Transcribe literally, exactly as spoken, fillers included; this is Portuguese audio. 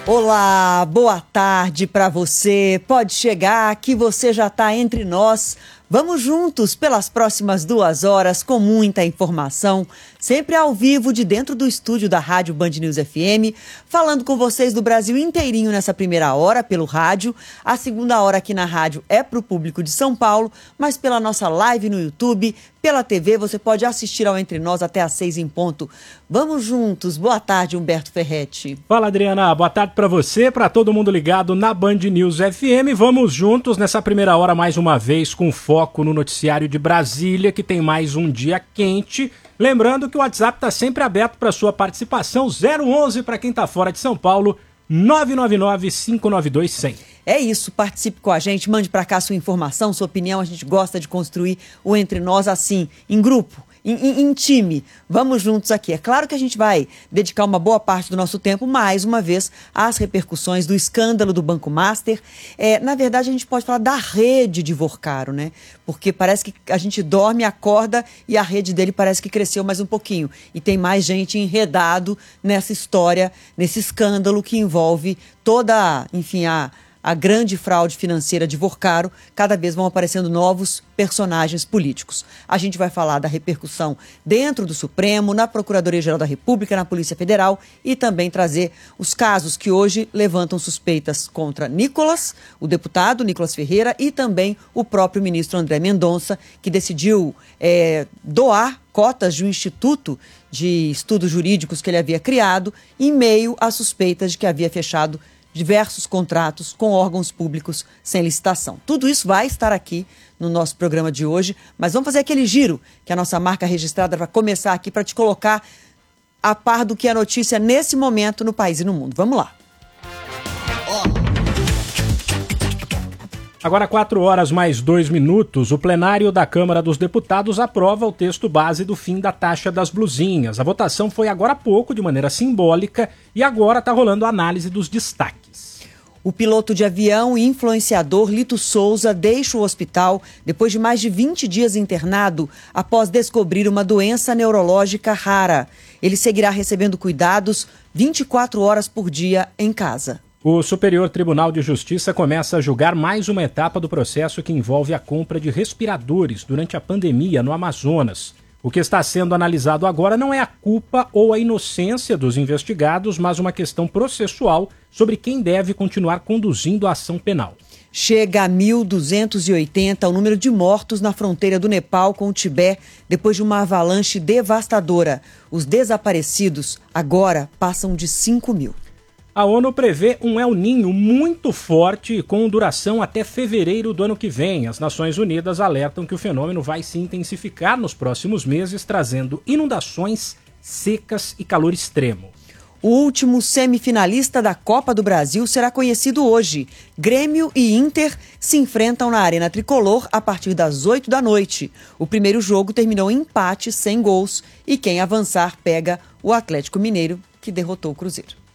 Olá, boa tarde para você. Pode chegar que você já está entre nós. Vamos juntos pelas próximas duas horas com muita informação, sempre ao vivo de dentro do estúdio da Rádio Band News F M, falando com vocês do Brasil inteirinho nessa primeira hora pelo rádio. A segunda hora aqui na rádio é para o público de São Paulo, mas pela nossa live no YouTube, pela T V, você pode assistir ao Entre Nós até às seis em ponto. Vamos juntos. Boa tarde, Humberto Ferretti. Fala, Adriana. Boa tarde para você, para todo mundo ligado na Band News F M. Vamos juntos nessa primeira hora mais uma vez com foco no noticiário de Brasília, que tem mais um dia quente. Lembrando que o WhatsApp está sempre aberto para sua participação. zero onze para quem está fora de São Paulo, nove nove nove, cinco nove dois, cem. É isso, participe com a gente, mande para cá sua informação, sua opinião. A gente gosta de construir o Entre Nós assim, em grupo, em, em, em time. Vamos juntos aqui. É claro que a gente vai dedicar uma boa parte do nosso tempo, mais uma vez, às repercussões do escândalo do Banco Master. É, na verdade, a gente pode falar da rede de Vorcaro, né? Porque parece que a gente dorme, acorda e a rede dele parece que cresceu mais um pouquinho. E tem mais gente enredado nessa história, nesse escândalo que envolve toda, enfim, a... a grande fraude financeira de Vorcaro. Cada vez vão aparecendo novos personagens políticos. A gente vai falar da repercussão dentro do Supremo, na Procuradoria-Geral da República, na Polícia Federal e também trazer os casos que hoje levantam suspeitas contra Nicolas, o deputado Nicolas Ferreira, e também o próprio ministro André Mendonça, que decidiu é, doar cotas de um instituto de estudos jurídicos que ele havia criado em meio às suspeitas de que havia fechado diversos contratos com órgãos públicos sem licitação. Tudo isso vai estar aqui no nosso programa de hoje, mas vamos fazer aquele giro que a nossa marca registrada vai começar aqui para te colocar a par do que é notícia nesse momento no país e no mundo. Vamos lá. Agora, quatro horas mais dois minutos, o plenário da Câmara dos Deputados aprova o texto base do fim da taxa das blusinhas. A votação foi agora há pouco, de maneira simbólica, e agora está rolando a análise dos destaques. O piloto de avião e influenciador Lito Souza deixa o hospital depois de mais de vinte dias internado após descobrir uma doença neurológica rara. Ele seguirá recebendo cuidados vinte e quatro horas por dia em casa. O Superior Tribunal de Justiça começa a julgar mais uma etapa do processo que envolve a compra de respiradores durante a pandemia no Amazonas. O que está sendo analisado agora não é a culpa ou a inocência dos investigados, mas uma questão processual sobre quem deve continuar conduzindo a ação penal. Chega a mil duzentos e oitenta o número de mortos na fronteira do Nepal com o Tibete depois de uma avalanche devastadora. Os desaparecidos agora passam de cinco mil. A ONU prevê um El Niño muito forte com duração até fevereiro do ano que vem. As Nações Unidas alertam que o fenômeno vai se intensificar nos próximos meses, trazendo inundações, secas e calor extremo. O último semifinalista da Copa do Brasil será conhecido hoje. Grêmio e Inter se enfrentam na Arena Tricolor a partir das oito da noite. O primeiro jogo terminou em empate sem gols e quem avançar pega o Atlético Mineiro, que derrotou o Cruzeiro.